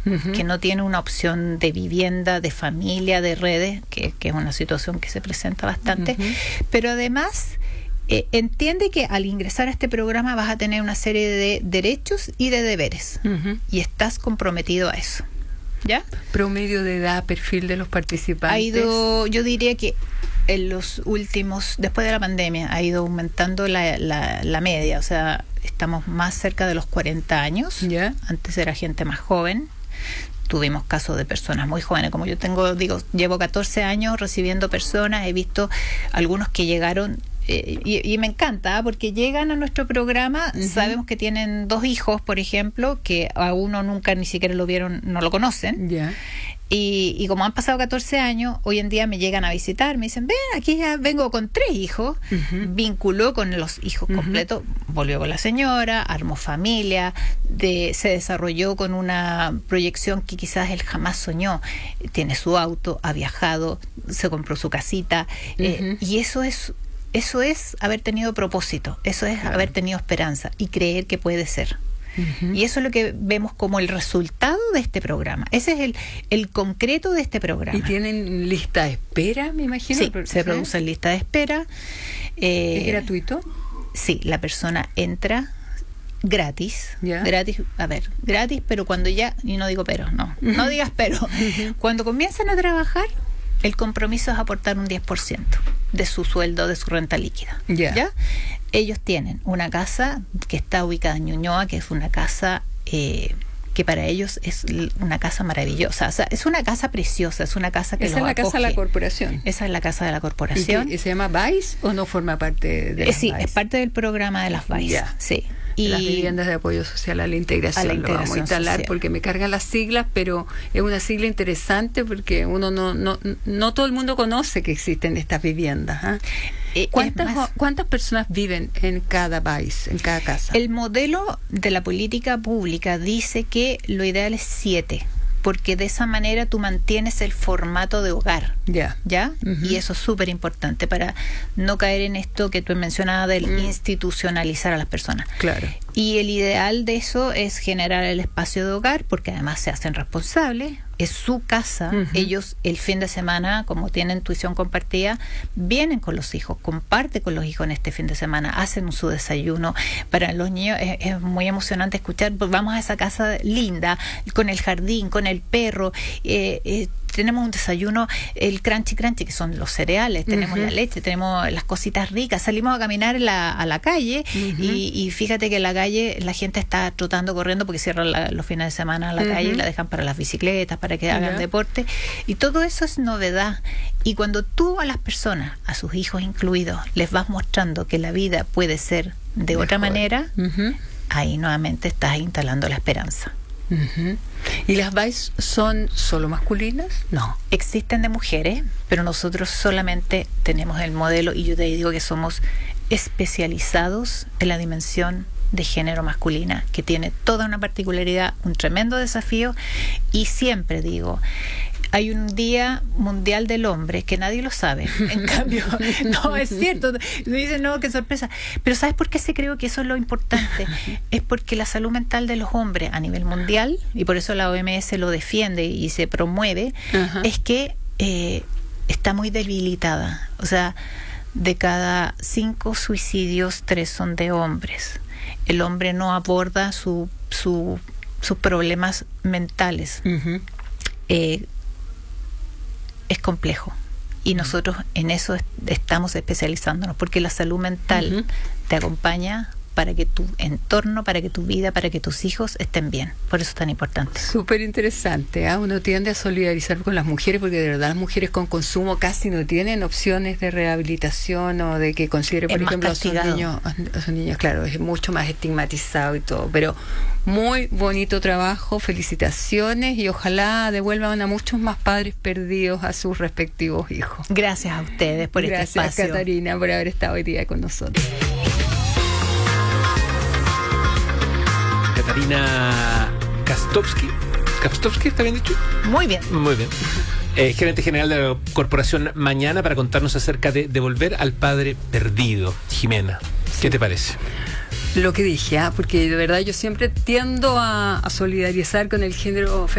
que no tiene una opción de vivienda, de familia, de redes, que es una situación que se presenta bastante, pero además entiende que al ingresar a este programa vas a tener una serie de derechos y de deberes, y estás comprometido a eso. ¿Ya? Promedio de edad, perfil de los participantes. Ha ido, yo diría que en los últimos, después de la pandemia, ha ido aumentando la media, o sea, estamos más cerca de los 40 años. ¿Ya? Antes era gente más joven. Tuvimos casos de personas muy jóvenes, como yo llevo 14 años recibiendo personas, he visto algunos que llegaron, y me encanta, porque llegan a nuestro programa, sabemos que tienen 2 hijos, por ejemplo, que a uno nunca ni siquiera lo vieron, no lo conocen. Yeah. Y como han pasado 14 años, hoy en día me llegan a visitar, me dicen, ven, aquí ya vengo con 3 hijos, vinculó con los hijos completos, volvió con la señora, armó familia, se desarrolló con una proyección que quizás él jamás soñó, tiene su auto, ha viajado, se compró su casita, y eso es haber tenido propósito, eso es haber tenido esperanza y creer que puede ser. Y eso es lo que vemos como el resultado de este programa. Ese es el concreto de este programa. ¿Y tienen lista de espera, me imagino? Sí, se produce en lista de espera. ¿Es gratuito? Sí, la persona entra gratis. ¿Ya? Gratis, pero cuando ya, y no digo pero, no digas pero. Cuando comienzan a trabajar, el compromiso es aportar un 10% de su sueldo, de su renta líquida. ¿Ya? Ellos tienen una casa que está ubicada en Ñuñoa, que es una casa que para ellos es una casa maravillosa. O sea, es una casa preciosa, es una casa que los acoge. Esa es la casa de la corporación. Esa es la casa de la corporación. ¿Y se llama VICE o no forma parte de las Sí, VICE? es parte del programa de las VICE. Yeah. Sí. Y las viviendas de apoyo social a la integración, lo vamos a instalar social, porque me cargan las siglas, pero es una sigla interesante porque uno no todo el mundo conoce que existen estas viviendas. ¿Cuántas personas viven en cada país, en cada casa? El modelo de la política pública dice que lo ideal es 7, porque de esa manera tú mantienes el formato de hogar. ¿Ya? Y eso es súper importante para no caer en esto que tú mencionabas del institucionalizar a las personas. Claro. Y el ideal de eso es generar el espacio de hogar, porque además se hacen responsables, es su casa. Ellos el fin de semana, como tienen tuición compartida, vienen con los hijos, comparten con los hijos en este fin de semana, hacen su desayuno. Para los niños es muy emocionante escuchar, pues vamos a esa casa linda, con el jardín, con el perro, tenemos un desayuno, el crunchy, que son los cereales, tenemos la leche, tenemos las cositas ricas, salimos a caminar a la calle y fíjate que en la calle la gente está trotando, corriendo, porque cierran los fines de semana la calle y la dejan para las bicicletas, para que hagan deporte, y todo eso es novedad. Y cuando tú a las personas, a sus hijos incluidos, les vas mostrando que la vida puede ser de otra manera, ahí nuevamente estás instalando la esperanza. ¿Y las VICE son solo masculinas? No, existen de mujeres, pero nosotros solamente tenemos el modelo, y yo te digo que somos especializados en la dimensión de género masculina, que tiene toda una particularidad, un tremendo desafío. Y siempre digo, hay un Día Mundial del Hombre que nadie lo sabe. En cambio, no, es cierto. Me dicen, no, qué sorpresa. Pero ¿sabes por qué creo que eso es lo importante? Es porque la salud mental de los hombres a nivel mundial, y por eso la OMS lo defiende y se promueve, es que está muy debilitada. O sea, de cada 5 suicidios, 3 son de hombres. El hombre no aborda sus problemas mentales. Es complejo, y nosotros en eso estamos especializándonos, porque la salud mental te acompaña para que tu entorno, para que tu vida, para que tus hijos estén bien. Por eso es tan importante. Súper interesante, ¿eh? Uno tiende a solidarizar con las mujeres, porque de verdad las mujeres con consumo casi no tienen opciones de rehabilitación o de que considere, por ejemplo, a sus niños, claro, es mucho más estigmatizado y todo, pero muy bonito trabajo, felicitaciones, y ojalá devuelvan a muchos más padres perdidos a sus respectivos hijos. Gracias a ustedes por este espacio. Gracias, Catarina, por haber estado hoy día con nosotros. Catarina Kastovsky, ¿está bien dicho? Muy bien. Muy bien. Gerente general de la Corporación Mañana, para contarnos acerca de devolver al padre perdido. Jimena, ¿qué te parece? Lo que dije, porque de verdad yo siempre tiendo a solidarizar con el género femenino.